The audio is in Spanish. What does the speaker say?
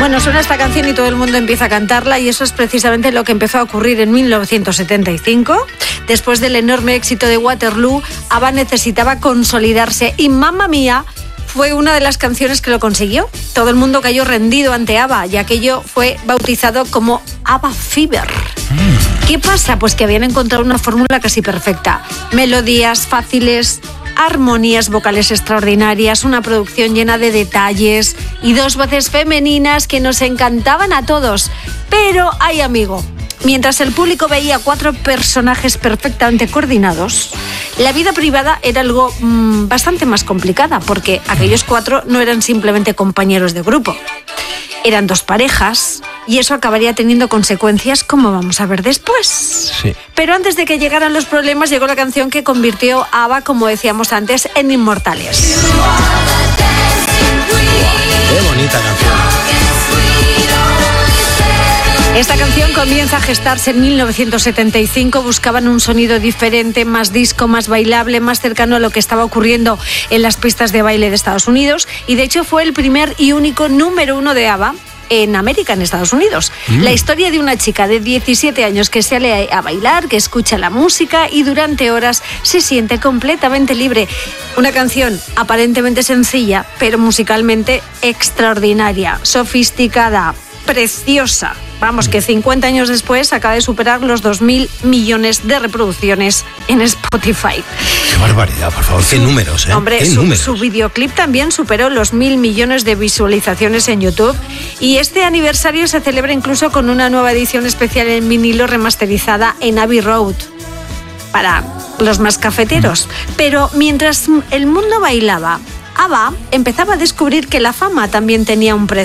Bueno, suena esta canción y todo el mundo empieza a cantarla, y eso es precisamente lo que empezó a ocurrir en 1975. Después del enorme éxito de Waterloo, ABBA necesitaba consolidarse y Mamma Mía fue una de las canciones que lo consiguió. Todo el mundo cayó rendido ante ABBA y aquello fue bautizado como ABBA Fever. ¿Qué pasa? Pues que habían encontrado una fórmula casi perfecta. Melodías fáciles, armonías vocales extraordinarias, una producción llena de detalles y dos voces femeninas que nos encantaban a todos. Pero, ay amigo, mientras el público veía 4 personajes perfectamente coordinados, la vida privada era algo bastante más complicada, porque aquellos 4 no eran simplemente compañeros de grupo. Eran 2 parejas y eso acabaría teniendo consecuencias, como vamos a ver después. Sí. Pero antes de que llegaran los problemas, llegó la canción que convirtió a ABBA, como decíamos antes, en inmortales. ¡Qué bonita canción! Esta canción comienza a gestarse en 1975. Buscaban un sonido diferente, más disco, más bailable, más cercano a lo que estaba ocurriendo en las pistas de baile de Estados Unidos. Y de hecho fue el primer y único número 1 de ABBA en América, en Estados Unidos. La historia de una chica de 17 años que sale a bailar, que escucha la música y durante horas se siente completamente libre. Una canción aparentemente sencilla, pero musicalmente extraordinaria, sofisticada, preciosa. Vamos, que 50 años después acaba de superar los 2.000 millones de reproducciones en Spotify. ¡Qué barbaridad, por favor! ¡Qué números, eh! Hombre, su videoclip también superó los 1.000 millones de visualizaciones en YouTube. Y este aniversario se celebra incluso con una nueva edición especial en vinilo remasterizada en Abbey Road, para los más cafeteros. Pero mientras el mundo bailaba, ABBA empezaba a descubrir que la fama también tenía un precio.